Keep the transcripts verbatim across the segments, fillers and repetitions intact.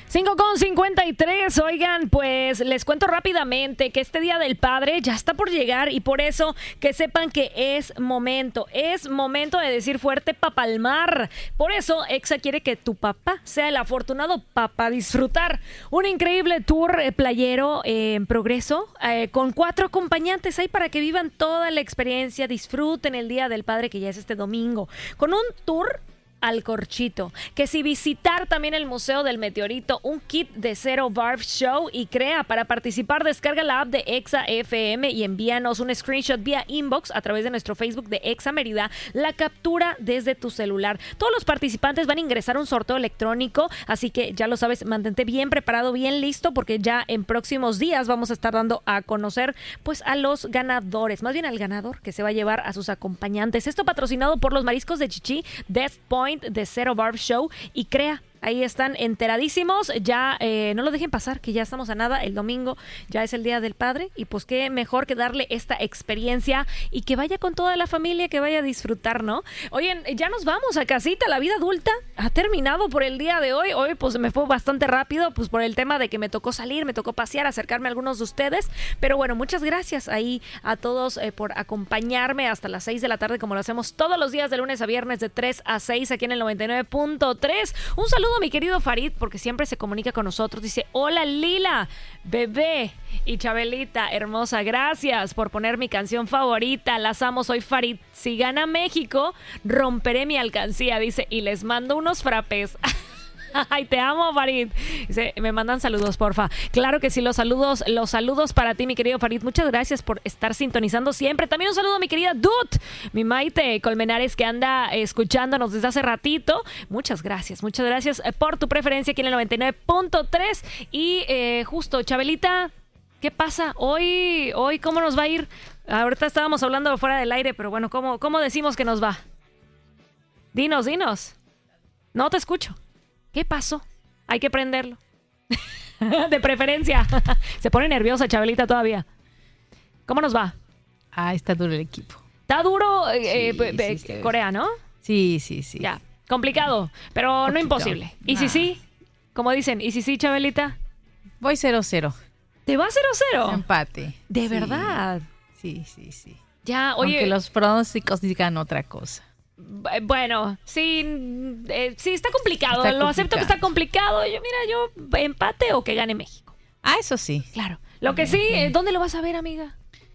cinco con cincuenta y tres, oigan, pues les cuento rápidamente que este Día del Padre ya está por llegar y por eso que sepan que es momento, es momento de decir fuerte papalmar. Por eso Exa quiere que tu papá sea el afortunado papá, disfrutar un increíble tour eh, playero eh, en progreso eh, con cuatro acompañantes ahí para que vivan toda la experiencia, disfruten el Día del Padre que ya es este domingo, con un tour al corchito, que si visitar también el Museo del Meteorito, un kit de Zero Barf Show y crea. Para participar, descarga la app de Exa F M y envíanos un screenshot vía inbox a través de nuestro Facebook de Exa Mérida, la captura desde tu celular. Todos los participantes van a ingresar a un sorteo electrónico, así que ya lo sabes, mantente bien preparado, bien listo, porque ya en próximos días vamos a estar dando a conocer pues a los ganadores, más bien al ganador que se va a llevar a sus acompañantes. Esto patrocinado por los mariscos de Chichi, Death Point, de Zero Barf Show y Crea. Ahí están enteradísimos, ya eh, no lo dejen pasar, que ya estamos a nada, el domingo ya es el Día del Padre y pues qué mejor que darle esta experiencia y que vaya con toda la familia, que vaya a disfrutar, ¿no? Oigan, ya nos vamos a casita, la vida adulta ha terminado por el día de hoy, hoy pues me fue bastante rápido, pues por el tema de que me tocó salir, me tocó pasear, acercarme a algunos de ustedes, pero bueno, muchas gracias ahí a todos eh, por acompañarme hasta las seis de la tarde, como lo hacemos todos los días de lunes a viernes de tres a seis aquí en el noventa y nueve punto tres. Un saludo a mi querido Farid, porque siempre se comunica con nosotros. Dice, hola Lila, bebé y Chabelita, hermosa, gracias por poner mi canción favorita, las amo, soy Farid. Si gana México, romperé mi alcancía, dice, y les mando unos frapes. Ay, te amo, Farid. Dice, me mandan saludos, porfa. Claro que sí, los saludos, los saludos para ti, mi querido Farid. Muchas gracias por estar sintonizando siempre. También un saludo a mi querida Dut, mi Maite Colmenares, que anda escuchándonos desde hace ratito. Muchas gracias, muchas gracias por tu preferencia aquí en el noventa y nueve punto tres. Y eh, justo, Chabelita, ¿qué pasa? Hoy, hoy, ¿cómo nos va a ir? Ahorita estábamos hablando fuera del aire, pero bueno, ¿cómo, cómo decimos que nos va? Dinos, dinos. No te escucho. ¿Qué pasó? Hay que prenderlo. De preferencia. Se pone nerviosa Chabelita todavía. ¿Cómo nos va? Ah, está duro el equipo. Está duro eh, sí, eh, sí, Corea, ¿no? Sí, sí, sí. Ya, complicado, pero Poquito. no imposible. ¿Y Nah. si sí? Como dicen, ¿y si sí, Chabelita? Voy cero cero. ¿Te va cero cero? Empate. ¿De Sí. verdad? Sí, sí, sí. Ya, oye... Aunque los pronósticos digan otra cosa. Bueno, sí, eh, sí está complicado. Está Lo acepto que complicado. está complicado. Yo, mira, yo empate o que gane México. Ah, eso sí. Claro. Lo que sí, eh, ¿dónde lo vas a ver, amiga?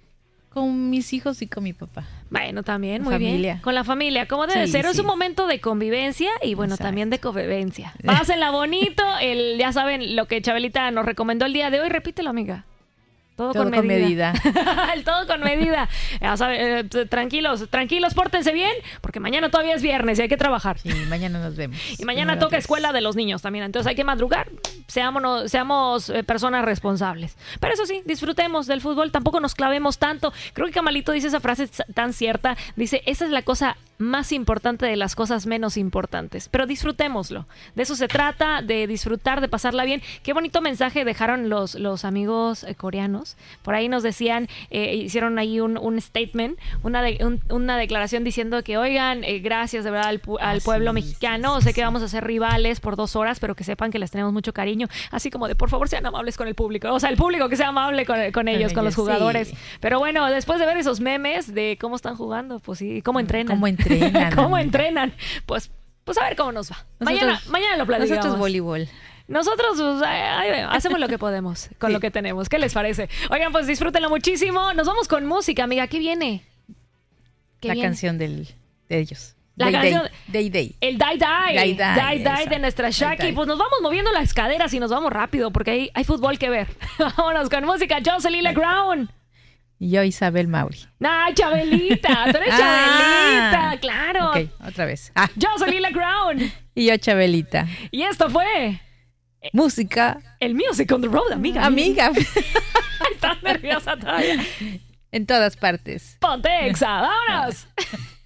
Con mis hijos y con mi papá. Bueno, también, La muy familia. bien. Con la familia, como debe Sí, ser. Es sí. un momento de convivencia y, bueno, Exacto. también de convivencia. Pásenla bonito. El, ya saben lo que Chabelita nos recomendó el día de hoy. Repítelo, amiga. Todo, Todo con con medida. medida. El todo con medida. Ya saben, eh, tranquilos, tranquilos, pórtense bien, porque mañana todavía es viernes y hay que trabajar. Sí, mañana nos vemos. Y mañana Primero toca Dios. escuela de los niños también, entonces hay que madrugar, seámonos, seamos eh, personas responsables. Pero eso sí, disfrutemos del fútbol, tampoco nos clavemos tanto. Creo que Camalito dice esa frase tan cierta, dice, esa es la cosa más importante de las cosas menos importantes, pero disfrutémoslo. De eso se trata, de disfrutar, de pasarla bien. Qué bonito mensaje dejaron los, los amigos eh, coreanos. Por ahí nos decían, eh, hicieron ahí un, un statement, una, de, un, una declaración diciendo que, oigan, eh, gracias de verdad al, pu- al Ah, pueblo sí, mexicano. sí, sí, Sé que sí. vamos a ser rivales por dos horas, pero que sepan que les tenemos mucho cariño. Así como de, por favor, sean amables con el público. O sea, el público que sea amable con, con ellos, con los ellos, jugadores. sí. Pero bueno, después de ver esos memes de cómo están jugando, pues sí, cómo entrenan. ¿Cómo entrenan? ¿Cómo amiga? entrenan? Pues, pues a ver cómo nos va. Nosotros- mañana, mañana lo platicamos. Nosotros voleibol. Nosotros pues, ahí vemos, hacemos lo que podemos con Sí. lo que tenemos. ¿Qué les parece? Oigan, pues disfrútenlo muchísimo. Nos vamos con música, amiga. ¿Qué viene? ¿Qué La viene? canción del, de ellos. La Day, canción- Day, Day, Day. El Die Die. Die Die, Die Die esa. de nuestra Die Shaki. Die. Pues nos vamos moviendo las caderas y nos vamos rápido porque hay, hay fútbol que ver. Vámonos con música. Jocelyn LeGround. Y yo, Isabel Mauri. Nah, Chabelita. Tú eres Ah. Chabelita, claro. Ok, otra vez. Ah, Jocelyn LeGround. y yo, Chabelita. Y esto fue Música. el Music on the Road, amiga. Amiga. Estás nerviosa todavía. En todas partes. Ponte Exa. Vámonos.